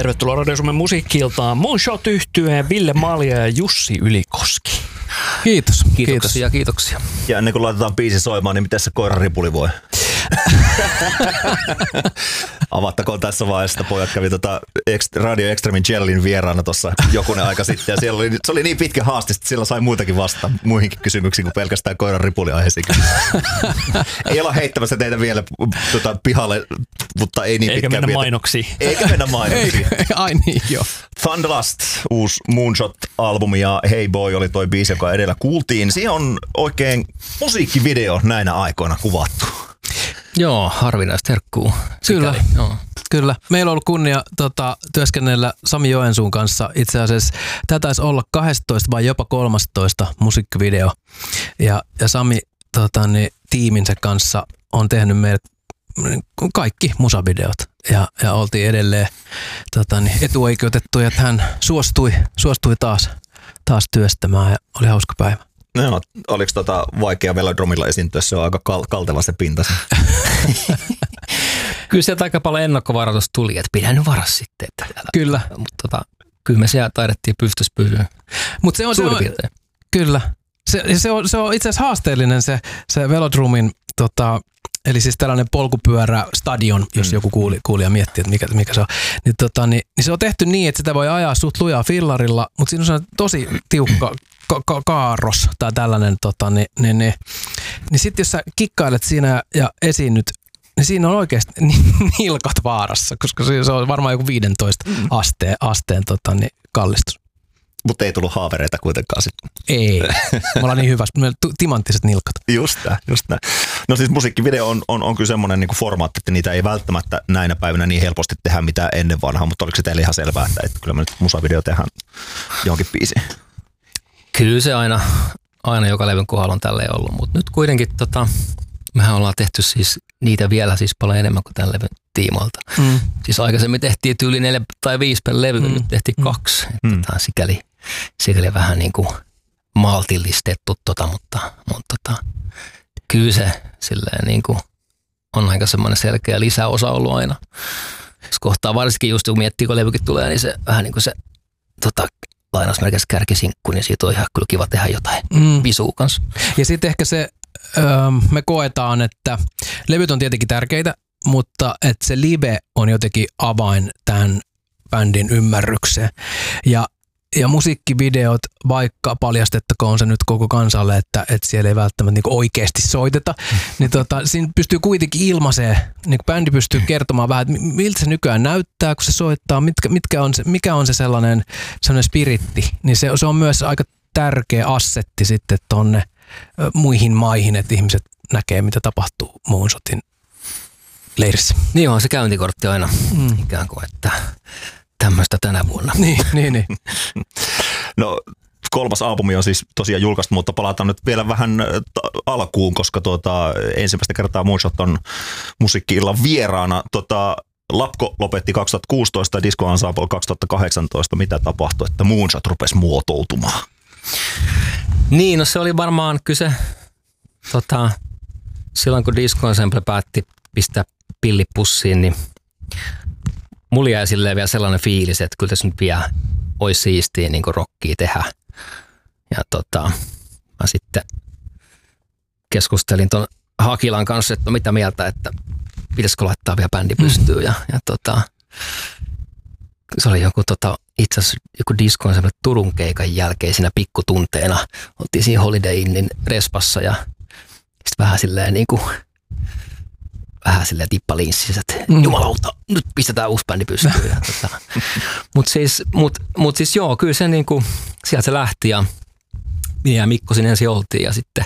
Tervetuloa Radio Suomen musiikki-iltaan. Moonshot -yhtyeen Ville Malja ja Jussi Ylikoski. Kiitos. Kiitoksia. Ja ennen kuin laitetaan biisi soimaan, niin miten se koiran ripuli voi? Avattakoon tässä vaiheessa, pojat kävi Radio Extremin Jellin vieraana tuossa jokunen aika sitten. Ja siellä se oli niin pitkä haaste, että siellä sai muitakin vastata muihinkin kysymyksiin kuin pelkästään koiran ripuliaiheisiin. Ei olla heittämässä teitä vielä pihalle, mutta ei niin pitkään. Eikä mennä mainoksiin. Ai niin, joo. Thunderlust, uusi Moonshot-albumi ja Hey Boy oli toi biisi, joka edellä kuultiin. Siihen on oikein musiikkivideo näinä aikoina kuvattu. Joo, harvinaista herkkuu. Kyllä. Joo. Kyllä. Meillä on ollut kunnia työskennellä Sami Joensuun kanssa. Itse asiassa tämä taisi olla 12 vai jopa 13 musiikkivideo. Ja Sami tiiminsä kanssa on tehnyt meille kaikki musavideot. Ja oltiin edelleen etuoikeutettuja, että hän suostui taas työstämään ja oli hauska päivä. No, oliko vaikea Velodromilla esiintyä? Se on aika kalteva se pinta. Kyllä sieltä aika paljon ennakkovaroitus tuli, että pidä nyt varas sitten. Kyllä. Mutta kyllä me siellä taidettiin pystyssä pysyä. Mutta se on kyllä. Se on itse asiassa haasteellinen se Velodromin, eli siis tällainen polkupyörästadion, jos joku kuulija miettii, että mikä se on. Niin se on tehty niin, että sitä voi ajaa suht lujaa fillarilla, mutta siinä on tosi tiukka kaaros tai tällainen, niin sitten jos sä kikkailet siinä ja esiinnyt, niin siinä on oikeasti nilkat vaarassa, koska se on varmaan joku 15 asteen kallistus. Mutta ei tullut haavereita kuitenkaan sitten. Ei. Me ollaan niin hyvä. Meillä on timanttiset nilkat. Just näin. No siis musiikkivideo on kyllä semmoinen niin kuin formaatti, että niitä ei välttämättä näinä päivinä niin helposti tehdä mitään ennen vanhaa, mutta oliko se teille ihan selvää, että kyllä me nyt musavideo tehdään johonkin biisiin? Kyllä se aina joka levyn kohdalla on tälleen ollut, mutta nyt kuitenkin mehän ollaan tehty siis niitä vielä siis paljon enemmän kuin tämän levyn tiimoilta. Siis aikaisemmin tehtiin yli 4 tai 5 per levy, nyt tehtiin 2. Sikäli vähän niin kuin maltillistettu mutta kyllä se silleen niin kuin on aika semmoinen selkeä lisäosa ollut aina. Jos kohtaa varsinkin just kun miettii, kun levykin tulee, niin se vähän niin kuin se lainausmerkissä kärkisinkku, niin siitä on ihan kyllä kiva tehdä jotain visua kanssa. Ja sitten ehkä se, me koetaan, että levyt on tietenkin tärkeitä, mutta että se live on jotenkin avain tämän bändin ymmärrykseen. Ja musiikkivideot, vaikka paljastettakoon se nyt koko kansalle, että siellä ei välttämättä niin oikeasti soiteta, niin siinä pystyy kuitenkin ilmaiseen, niin bändi pystyy kertomaan vähän, että miltä se nykyään näyttää, kun se soittaa, mikä on se sellainen spiritti, niin se on myös aika tärkeä assetti sitten tonne muihin maihin, että ihmiset näkee, mitä tapahtuu Moonshotin leirissä. Niin on se käyntikortti aina ikään kuin, että tämmöistä tänä vuonna. Niin. No 3. albumi on siis tosiaan julkaistu, mutta palataan nyt vielä vähän alkuun, koska ensimmäistä kertaa Moonshot on musiikki-illan vieraana. Lapko lopetti 2016, Disco Ensemble 2018. Mitä tapahtui, että Moonshot rupesi muotoutumaan? Niin, no se oli varmaan kyse silloin, kun Disco Ensemble päätti pistää pillipussiin, niin mulla jäi silleen vielä sellainen fiilis, että kyllä tässä nyt vielä olisi siistiä niin kuin rockia tehdä. Ja mä sitten keskustelin ton Hakilan kanssa, että mitä mieltä, että pitäisikö laittaa vielä bändi pystyyn. Ja se oli joku itse asiassa joku Disco Ensemble Turun keikan jälkeisinä pikkutunteena. Oltiin siinä Holiday Innin respassa ja sitten vähän silleen niin kuin tippalinssissä, että jumalauta, nyt pistetään uusi bändi pystyyn. Mutta siis joo, kyllä se niinku, sieltä se lähti ja minä ja Mikko sinne ensin oltiin ja sitten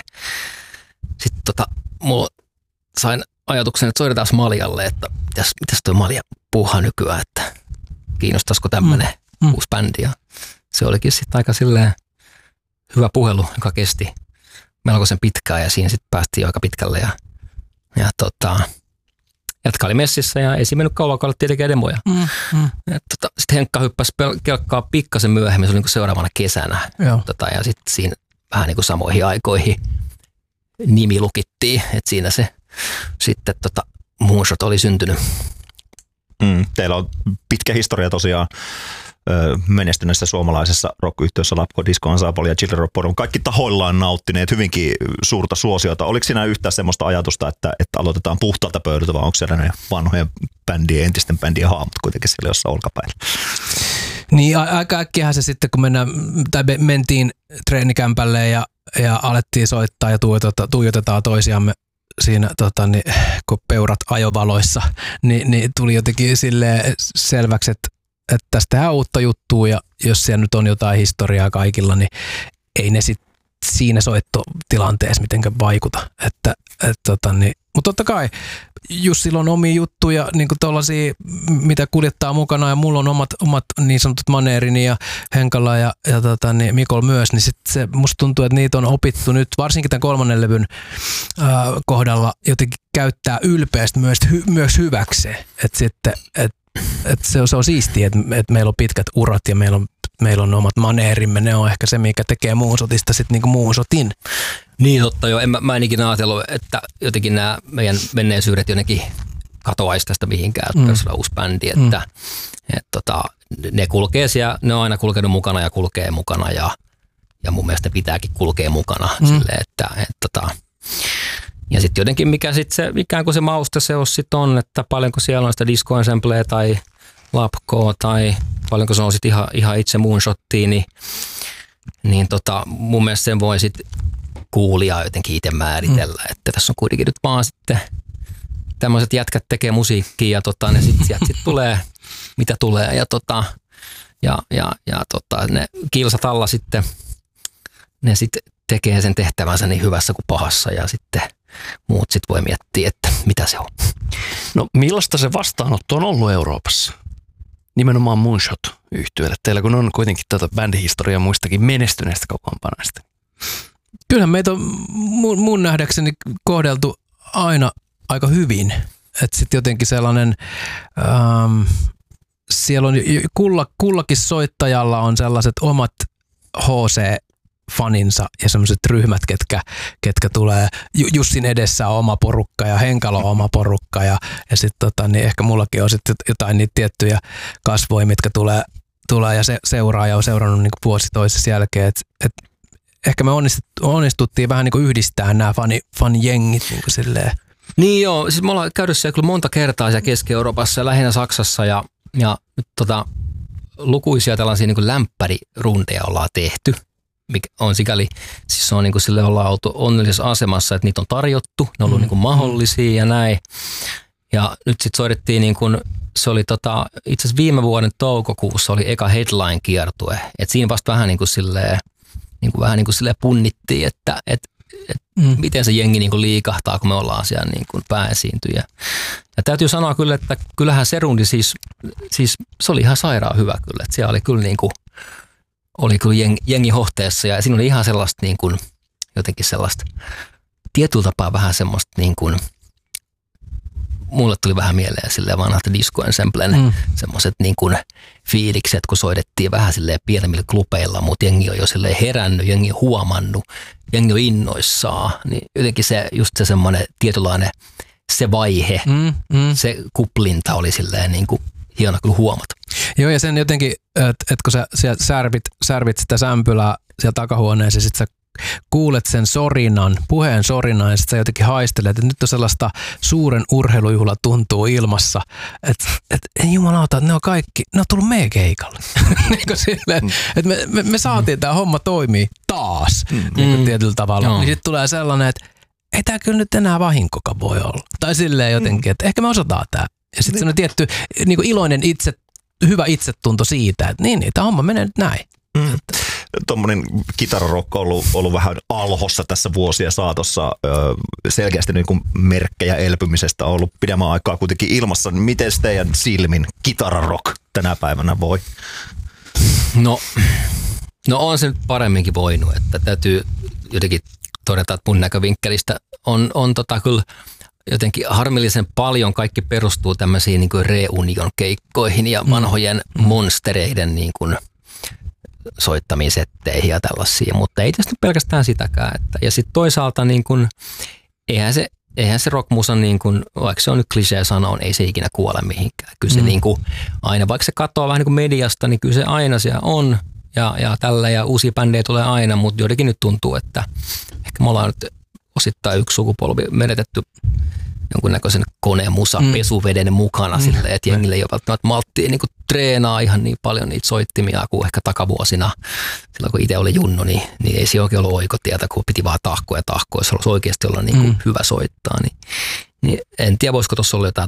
mulla sain ajatuksen, että soitetaan Maljalle, että mitäs toi Malja puuhaa nykyään, että kiinnostaisiko tämmöinen uusi bändi. Ja se olikin sitten aika silleen hyvä puhelu, joka kesti melkoisen pitkään ja siinä sitten päästiin aika pitkälle ja Jätkä oli messissä ja ei siinä mennyt kauan, kun alettiin tekemään demoja. Sitten Henkka hyppäsi kelkkaa pikkasen myöhemmin, se oli niin kuin seuraavana kesänä. Ja sitten siinä vähän niin kuin samoihin aikoihin nimi lukittiin, että siinä se sitten Moonshot oli syntynyt. Teillä on pitkä historia tosiaan menestyneessä suomalaisessa rock-yhtiössä Lapko, Disco Ensemble ja Children of Bodom. Kaikki tahoillaan nauttineet hyvinkin suurta suosiota. Oliko siinä yhtään semmoista ajatusta, että aloitetaan puhtaalta pöydältä, vai onko siellä ne vanhojen bändien, entisten bändien haamut kuitenkin siellä jossain olkapäillä? Niin aika äkkiähän se sitten, kun mentiin treenikämpälle ja alettiin soittaa ja tuijotetaan toisiamme siinä, kun peurat ajovaloissa, niin tuli jotenkin silleen selväksi, että tästä tehdään uutta juttua ja jos siellä nyt on jotain historiaa kaikilla, niin ei ne sitten siinä soittotilanteessa mitenkään vaikuta. Mutta totta kai Jussilla on omia juttuja, niin kuin tollaisia, mitä kuljettaa mukana, ja mulla on omat niin sanotut maneerini ja Henkala ja Mikol myös, niin sit se musta tuntuu, että niitä on opittu nyt, varsinkin tämän 3. levyn kohdalla jotenkin käyttää ylpeästi myös hyväkseen. Että se on siistiä, että meillä on pitkät urat ja meillä on omat maneerimme, ne on ehkä se, mikä tekee muusotista sitten niinku muusotin. Niin totta joo, mä en ikinä ajatellut, että jotenkin nämä meidän menneisyydet jotenkin katoaisi tästä mihinkään, että pitäisi olla uusi bändi, että ne kulkee siellä, ne on aina kulkenut mukana ja kulkee mukana ja mun mielestä pitääkin kulkea mukana silleen, ja sitten jotenkin mikä sitten se, ikään kuin se mausteseos sitten on, että paljonko siellä on sitä Disco Ensembleä tai Lapkoa tai paljonko se on sitten ihan itse moonshottia, niin mun mielestä sen voi sitten kuulija jotenkin itse määritellä, että tässä on kuitenkin nyt vaan sitten tämmöiset jätkät tekee musiikkia ja ne sitten tulee mitä tulee ja ne kilsat alla sitten ne sitten tekee sen tehtävänsä niin hyvässä kuin pahassa ja sitten muut sitten voi miettiä, että mitä se on. No millaista se vastaanotto on ollut Euroopassa? Nimenomaan Moonshot-yhtyeelle. Teillä kun on kuitenkin tätä bändihistoriaa muistakin menestyneistä kokoonpanoista. Kyllähän meitä on mun nähdäkseni kohdeltu aina aika hyvin. Että sitten jotenkin sellainen, siellä on kullakin soittajalla on sellaiset omat HC-faninsa ja sellaiset ryhmät, ketkä tulee. Jussin edessä on oma porukka ja Henkalo on oma porukka ja sitten niin ehkä mullakin on sitten jotain niitä tiettyjä kasvoja, mitkä tulee ja seuraa ja on seurannut niin kuin vuosi toisessa jälkeen. Ehkä me onnistuttiin vähän niin kuin yhdistää nämä fanijengit niin kuin silleen. Niin joo, siis me ollaan käynyt siellä kyllä monta kertaa siellä Keski-Euroopassa ja lähinnä Saksassa ja nyt lukuisia tällaisia niin kuin lämpärirundeja ollaan tehty, mikä on sikäli, siis on niin kuin sille ollaan oltu onnellisessa asemassa, että niitä on tarjottu, ne on ollut niin kuin mahdollisia ja näin. Ja nyt sitten soitettiin niin kuin, se oli itse asiassa viime vuoden toukokuussa oli eka headline-kiertue, että siinä vasta vähän niin kuin silleen, vähän niin kuin silleen punnittiin, että miten se jengi niin kuin liikahtaa, kun me ollaan siellä niin kuin pääesiintyjä. Ja täytyy sanoa kyllä, että kyllähän se rundi siis se oli ihan sairaan hyvä kyllä. Että siellä oli kyllä, niin kuin, oli kyllä jengi hohteessa ja siinä oli ihan sellaista niin kuin, jotenkin sellaista tietyllä tapaa vähän semmoista niin kuin, mulle tuli vähän mieleen silleen vanhalta Disco Ensemblen semmoiset niin kuin fiilikset, kun soitettiin vähän silleen pienemmillä klubeilla, mutta jengi on jo silleen herännyt, jengi on huomannut, jengi on innoissaan, niin jotenkin se just se semmoinen tietynlainen se vaihe, se kuplinta oli silleen niin kuin hieno kyllä huomata. Joo, ja sen jotenkin, että kun sä särvit sitä sämpylää siellä takahuoneessa ja sit sä kuulet sen puheen sorinan ja sitten sä jotenkin haistelet, että nyt on sellaista suuren urheilujuhla tuntuu ilmassa, että ei jumalauta, että ne on tullut meidän keikalle. Että me saatiin tämä homma toimii taas niin tietyllä tavalla. Niin sitten tulee sellainen, että ei tämä kyllä nyt enää vahinkokaan voi olla. Tai silleen jotenkin, että ehkä me osataan tämä. Ja sitten se on tietty niin kuin iloinen hyvä itsetunto siitä, että niin, tämä homma menee nyt näin. Tuommoinen kitararokko on ollut vähän alhossa tässä vuosien saatossa. Selkeästi niin kuin merkkejä elpymisestä on ollut pidemmän aikaa kuitenkin ilmassa. Miten teidän silmin kitararokk tänä päivänä voi? No on se nyt paremminkin voinut, että täytyy jotenkin todeta, että mun näkövinkkelistä on kyllä jotenkin harmillisen paljon kaikki perustuu tämmöisiin niin kuin reunion keikkoihin ja vanhojen monstereiden niin kuin soittamiin setteihin ja tällaisia, mutta ei tietysti pelkästään sitäkään. Ja sitten toisaalta niin kun, eihän se eihän se rockmusa niin kuin, vaikka se on nyt klisee sanoa, ei se ikinä kuole mihinkään. Kyllä se niin kuin, aina, vaikka se katoaa vähän niin kuin mediasta, niin kyllä se aina siellä on ja tällä ja uusia bändejä tulee aina, mutta jotenkin nyt tuntuu, että ehkä me ollaan nyt osittain yksi sukupolvi menetetty jonkunnäköisen konemusa pesuveden mukana silleen, että jengille ei ole välttämättä malttia niin kuin treenaa ihan niin paljon niitä soittimia kuin ehkä takavuosina. Silloin kun itse oli junnu, niin ei se oikein ollut oikotietä, kun piti vaan tahkoa, jos haluaisi oikeasti olla niin kuin hyvä soittaa. Niin en tiedä, voisiko tuossa olla jotain